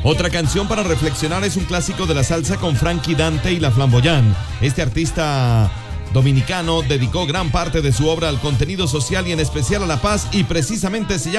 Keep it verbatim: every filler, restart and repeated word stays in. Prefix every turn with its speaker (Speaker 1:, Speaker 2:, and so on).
Speaker 1: Otra canción para reflexionar es un clásico de la salsa con Frankie Dante y La Flamboyant. Este artista dominicano dedicó gran parte de su obra al contenido social y en especial a la paz, y precisamente se llama